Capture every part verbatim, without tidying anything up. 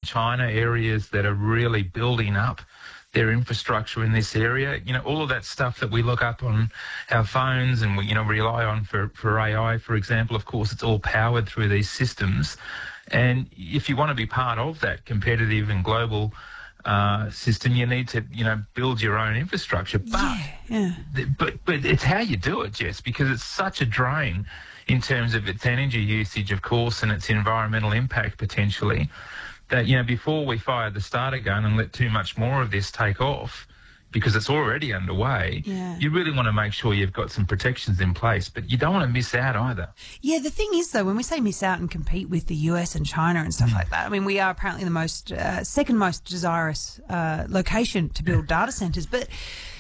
China, areas that are really building up their infrastructure in this area. You know, all of that stuff that we look up on our phones and we, you know, rely on for, for A I, for example, of course, it's all powered through these systems. And if you want to be part of that competitive and global uh, system, you need to, you know, build your own infrastructure. But, yeah, yeah. th- but, but it's how you do it, Jess, because it's such a drain in terms of its energy usage, of course, and its environmental impact potentially, that, you know, before we fire the starter gun and let too much more of this take off, because it's already underway, yeah. you really want to make sure you've got some protections in place, but you don't want to miss out either. Yeah, the thing is, though, when we say miss out and compete with the U S and China and stuff mm. like that, I mean, we are apparently the most, uh, second most desirous uh, location to build data centres, but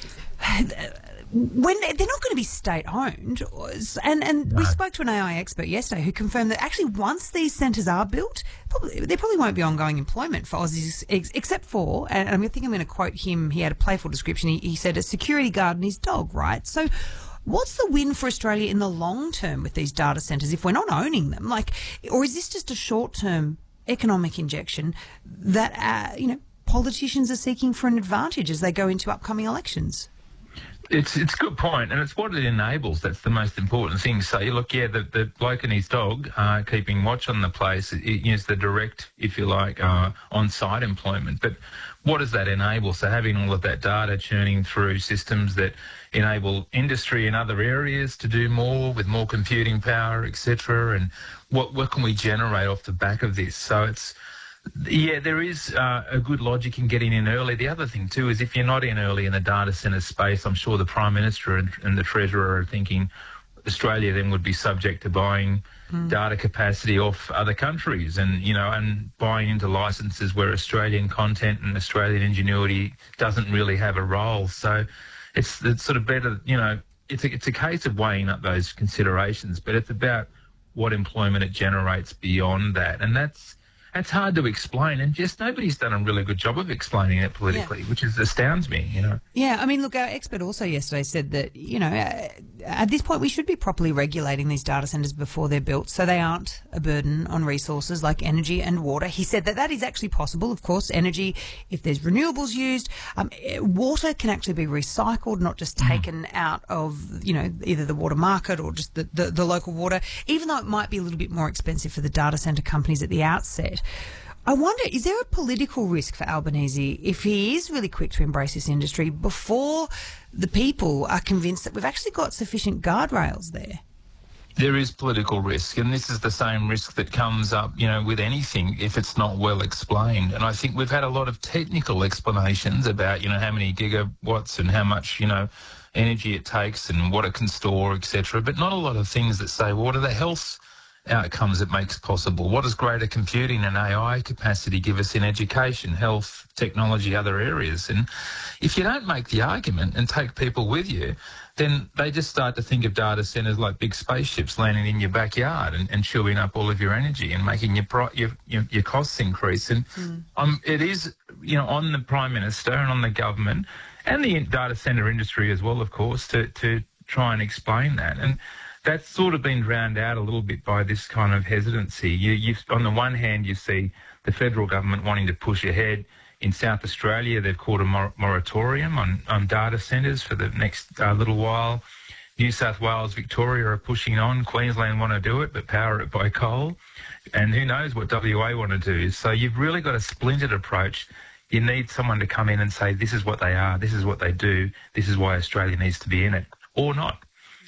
when they're not going to be state-owned, and, and no. we spoke to an A I expert yesterday who confirmed that actually once these centres are built, probably, there probably won't be ongoing employment for Aussies, ex- except for, and I think I'm going to quote him, he had a playful description, he, he said, a security guard and his dog, right? So what's the win for Australia in the long term with these data centres if we're not owning them? Like, or is this just a short-term economic injection that, uh, you know, politicians are seeking for an advantage as they go into upcoming elections? It's it's a good point, and it's what it enables that's the most important thing. So, you look, yeah, the, the bloke and his dog uh, keeping watch on the place is the direct, if you like, uh, on-site employment. But what does that enable? So having all of that data churning through systems that enable industry in other areas to do more with more computing power, et cetera, and what, what can we generate off the back of this? So it's... Yeah, there is uh, a good logic in getting in early. The other thing, too, is if you're not in early in the data centre space, I'm sure the Prime Minister and, and the Treasurer are thinking Australia then would be subject to buying mm. data capacity off other countries and, you know, and buying into licences where Australian content and Australian ingenuity doesn't really have a role. So it's, it's sort of better, you know, it's a, it's a case of weighing up those considerations, but it's about what employment it generates beyond that. And that's, It's hard to explain, and just nobody's done a really good job of explaining it politically, yeah. which is, astounds me, you know. Yeah, I mean, look, our expert also yesterday said that, you know, uh, at this point we should be properly regulating these data centres before they're built so they aren't a burden on resources like energy and water. He said that that is actually possible, of course, energy, if there's renewables used. Um, water can actually be recycled, not just taken mm. out of, you know, either the water market or just the, the, the local water, even though it might be a little bit more expensive for the data centre companies at the outset. I wonder, is there a political risk for Albanese if he is really quick to embrace this industry before the people are convinced that we've actually got sufficient guardrails there? There is political risk, and this is the same risk that comes up, you know, with anything if it's not well explained. And I think we've had a lot of technical explanations about, you know, how many gigawatts and how much, you know, energy it takes and what it can store, et cetera, but not a lot of things that say, well, what are the health outcomes it makes possible? What does greater computing and A I capacity give us in education, health, technology, other areas? And if you don't make the argument and take people with you, then they just start to think of data centres like big spaceships landing in your backyard and, and chewing up all of your energy and making your pro- your, your, your costs increase. And mm. um, it is, you know, on the Prime Minister and on the government and the data centre industry as well, of course, to, to try and explain that. And that's sort of been drowned out a little bit by this kind of hesitancy. You, you, on the one hand, you see the federal government wanting to push ahead. In South Australia, they've called a mor- moratorium on, on data centres for the next uh, little while. New South Wales, Victoria are pushing on. Queensland want to do it, but power it by coal. And who knows what W A want to do. So you've really got a splintered approach. You need someone to come in and say, this is what they are, this is what they do, this is why Australia needs to be in it, or not.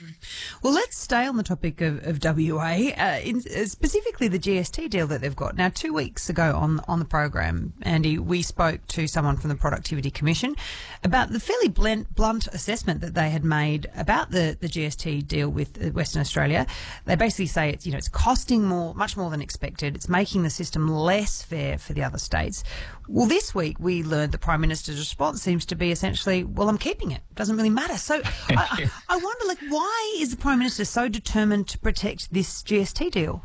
Well, let's stay on the topic of, of W A, uh, in, uh, specifically the G S T deal that they've got. Now, two weeks ago on on the program, Andy, we spoke to someone from the Productivity Commission about the fairly blunt, blunt assessment that they had made about the, the G S T deal with Western Australia. They basically say it's, you know, it's costing more, much more than expected. It's making the system less fair for the other states. Well, this week we learned the Prime Minister's response seems to be essentially, well, I'm keeping it. It doesn't really matter. So I, I wonder, like, why is the Prime Minister so determined to protect this G S T deal?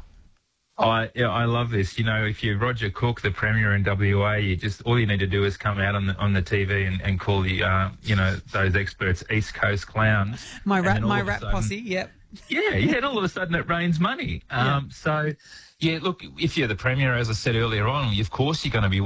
I yeah, I love this. You know, if you're Roger Cook, the Premier in W A, you just all you need to do is come out on the on the T V and, and call the uh, you know those experts East Coast clowns. My rap, my rap sudden, posse. Yep. Yeah, yeah. And all of a sudden it rains money. Um, yeah. So yeah, look, if you're the Premier, as I said earlier on, of course you're going to be